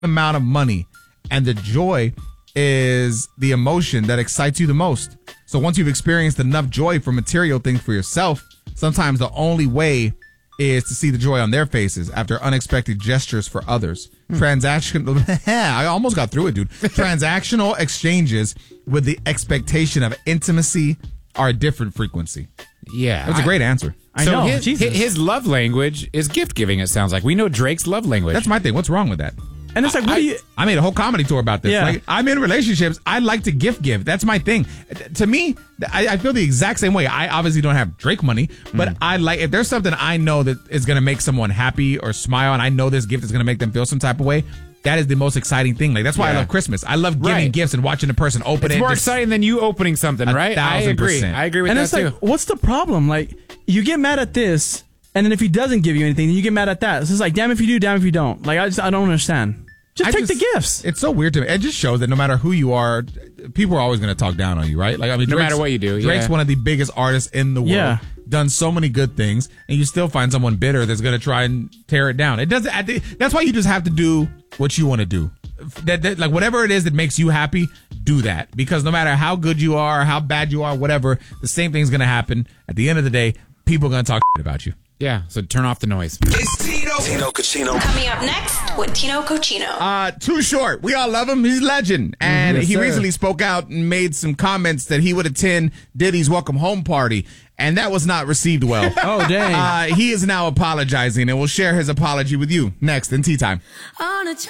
amount of money, and the joy is the emotion that excites you the most. So once you've experienced enough joy from material things for yourself, sometimes the only way is to see the joy on their faces after unexpected gestures for others. I almost got through it, dude. Transactional exchanges with the expectation of intimacy are a different frequency. Yeah. That's a great answer. I know. His love language is gift giving, it sounds like. We know Drake's love language. That's my thing. What's wrong with that? And it's like, I made a whole comedy tour about this. Yeah. Like, I'm in relationships. I like to gift give. That's my thing. To me, I feel the exact same way. I obviously don't have Drake money, but I like, if there's something I know that is going to make someone happy or smile, and I know this gift is going to make them feel some type of way, that is the most exciting thing. Like, that's why I love Christmas. I love giving gifts and watching the person open it. It's more exciting than you opening something, right? 1,000%. I agree with and that it's too. like, what's the problem? Like, you get mad at this, and then if he doesn't give you anything, then you get mad at that. So it's like, damn if you do, damn if you don't. Like, I don't understand. Just take the gifts. It's so weird to me. It just shows that no matter who you are, people are always going to talk down on you, right? Like, I mean, no matter what you do. Drake's one of the biggest artists in the world. Yeah. Done so many good things, and you still find someone bitter that's going to try and tear it down. It doesn't. That's why you just have to do what you want to do. Like, whatever it is that makes you happy, do that. Because no matter how good you are, how bad you are, whatever, the same thing's going to happen. At the end of the day, people are going to talk about you. Yeah, so turn off the noise. It's Tino Cochino. Coming up next with Tino Cochino. Too Short. We all love him. He's a legend. And he recently spoke out and made some comments that he would attend Diddy's welcome home party. And that was not received well. Oh, dang. He is now apologizing, and will share his apology with you next in Tea Time. On a